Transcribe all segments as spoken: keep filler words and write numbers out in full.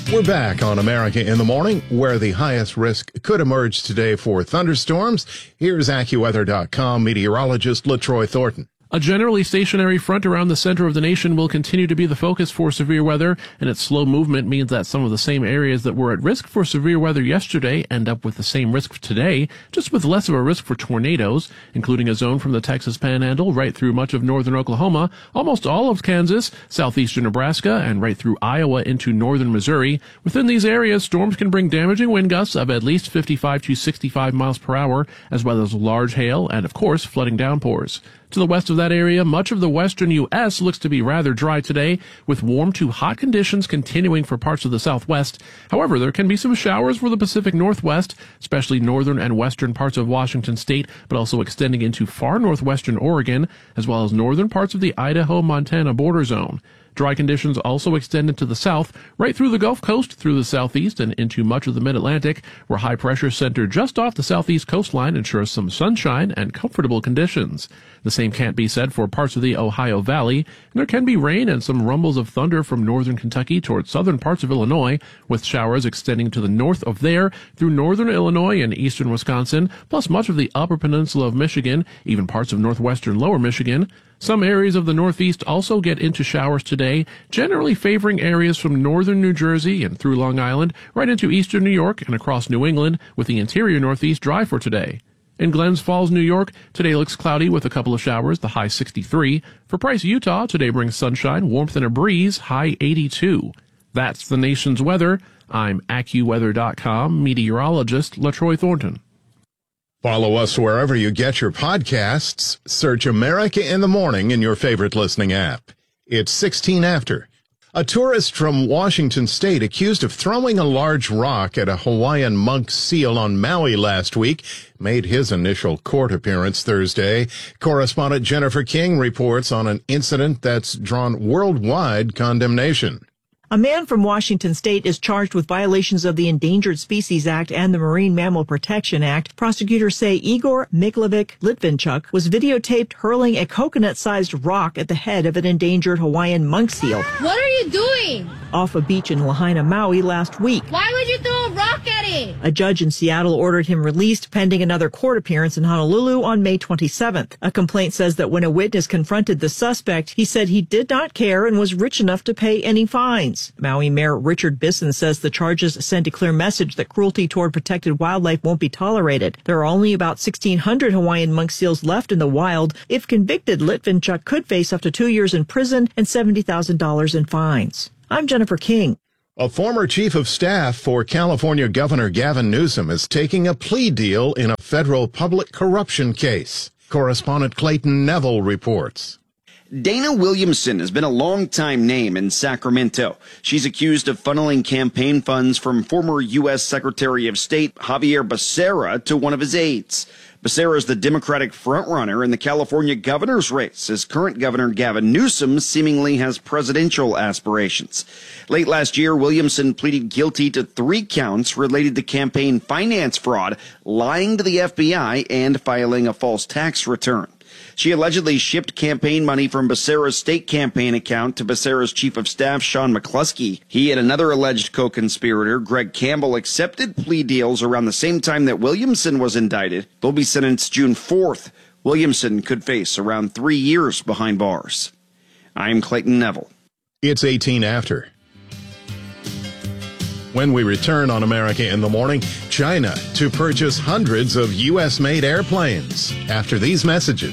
We're back on America in the Morning, where the highest risk could emerge today for thunderstorms. Here's AccuWeather dot com meteorologist LaTroy Thornton. A generally stationary front around the center of the nation will continue to be the focus for severe weather, and its slow movement means that some of the same areas that were at risk for severe weather yesterday end up with the same risk today, just with less of a risk for tornadoes, including a zone from the Texas Panhandle right through much of northern Oklahoma, almost all of Kansas, southeastern Nebraska, and right through Iowa into northern Missouri. Within these areas, storms can bring damaging wind gusts of at least fifty-five to sixty-five miles per hour, as well as large hail and, of course, flooding downpours. To the west of that area, much of the western U S looks to be rather dry today, with warm to hot conditions continuing for parts of the southwest. However, there can be some showers for the Pacific Northwest, especially northern and western parts of Washington state, but also extending into far northwestern Oregon, as well as northern parts of the Idaho-Montana border zone. Dry conditions also extend into the south, right through the Gulf Coast, through the southeast, and into much of the mid-Atlantic, where high pressure center just off the southeast coastline ensures some sunshine and comfortable conditions. The same can't be said for parts of the Ohio Valley, and there can be rain and some rumbles of thunder from northern Kentucky towards southern parts of Illinois, with showers extending to the north of there through northern Illinois and eastern Wisconsin, plus much of the upper peninsula of Michigan, even parts of northwestern lower Michigan. Some areas of the Northeast also get into showers today, generally favoring areas from northern New Jersey and through Long Island, right into eastern New York and across New England, with the interior Northeast dry for today. In Glens Falls, New York, today looks cloudy with a couple of showers, the high sixty-three. For Price, Utah, today brings sunshine, warmth, and a breeze, high eighty-two. That's the nation's weather. I'm AccuWeather dot com meteorologist LaTroy Thornton. Follow us wherever you get your podcasts. Search America in the Morning in your favorite listening app. It's sixteen after. A tourist from Washington state accused of throwing a large rock at a Hawaiian monk seal on Maui last week made his initial court appearance Thursday. Correspondent Jennifer King reports on an incident that's drawn worldwide condemnation. A man from Washington state is charged with violations of the Endangered Species Act and the Marine Mammal Protection Act. Prosecutors say Igor Miklovic Litvinchuk was videotaped hurling a coconut-sized rock at the head of an endangered Hawaiian monk seal. What are you doing? Off a beach in Lahaina, Maui last week. Why would you throw a rock at it? A judge in Seattle ordered him released pending another court appearance in Honolulu on May twenty-seventh. A complaint says that when a witness confronted the suspect, he said he did not care and was rich enough to pay any fines. Maui Mayor Richard Bisson says the charges send a clear message that cruelty toward protected wildlife won't be tolerated. There are only about sixteen hundred Hawaiian monk seals left in the wild. If convicted, Litvinchuk could face up to two years in prison and seventy thousand dollars in fines. I'm Jennifer King. A former chief of staff for California Governor Gavin Newsom is taking a plea deal in a federal public corruption case. Correspondent Clayton Neville reports. Dana Williamson has been a long-time name in Sacramento. She's accused of funneling campaign funds from former U S Secretary of State Javier Becerra to one of his aides. Becerra is the Democratic frontrunner in the California governor's race, as current Governor Gavin Newsom seemingly has presidential aspirations. Late last year, Williamson pleaded guilty to three counts related to campaign finance fraud, lying to the F B I, and filing a false tax return. She allegedly shipped campaign money from Becerra's state campaign account to Becerra's chief of staff, Sean McCluskey. He and another alleged co-conspirator, Greg Campbell, accepted plea deals around the same time that Williamson was indicted. They'll be sentenced June fourth. Williamson could face around three years behind bars. I'm Clayton Neville. It's eighteen after. When we return on America in the Morning, China to purchase hundreds of U S-made airplanes. After these messages.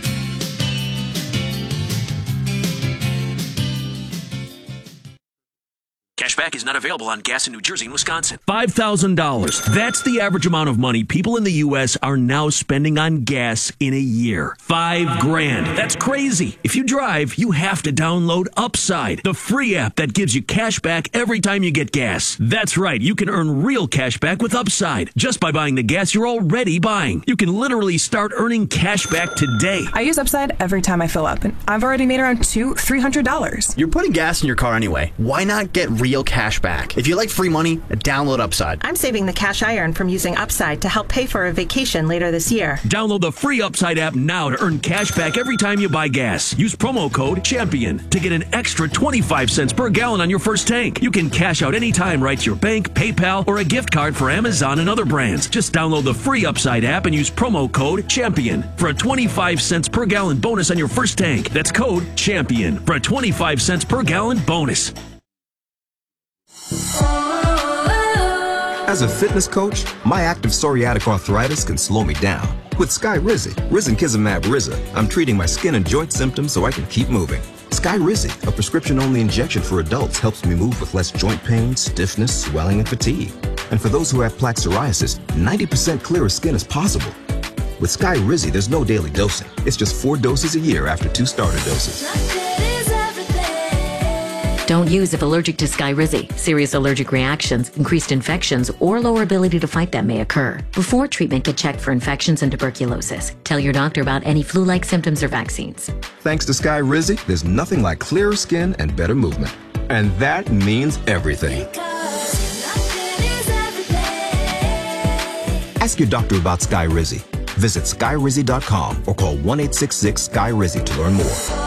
Cashback is not available on gas in New Jersey and Wisconsin. five thousand dollars. That's the average amount of money people in the U S are now spending on gas in a year. Five grand. That's crazy. If you drive, you have to download Upside, the free app that gives you cash back every time you get gas. That's right. You can earn real cash back with Upside just by buying the gas you're already buying. You can literally start earning cash back today. I use Upside every time I fill up, and I've already made around two, three hundred dollars. You're putting gas in your car anyway. Why not get real real cash back. If you like free money, download Upside. I'm saving the cash I earn from using Upside to help pay for a vacation later this year. Download the free Upside app now to earn cash back every time you buy gas. Use promo code CHAMPION to get an extra twenty-five cents per gallon on your first tank. You can cash out anytime right to your bank, PayPal, or a gift card for Amazon and other brands. Just download the free Upside app and use promo code CHAMPION for a twenty-five cents per gallon bonus on your first tank. That's code CHAMPION for a twenty-five cents per gallon bonus. As a fitness coach, my active psoriatic arthritis can slow me down. With Skyrizi, Risankizumab Riza, I'm treating my skin and joint symptoms so I can keep moving. Skyrizi, a prescription-only injection for adults, helps me move with less joint pain, stiffness, swelling, and fatigue. And for those who have plaque psoriasis, ninety percent clearer skin is possible. With Skyrizi, there's no daily dosing. It's just four doses a year after two starter doses. Don't use if allergic to Skyrizi. Serious allergic reactions, increased infections, or lower ability to fight them may occur. Before treatment, get checked for infections and tuberculosis. Tell your doctor about any flu-like symptoms or vaccines. Thanks to Skyrizi, there's nothing like clearer skin and better movement. And that means everything. Ask your doctor about Skyrizi. Visit Skyrizi dot com or call one eight six six Sky Rizzi to learn more.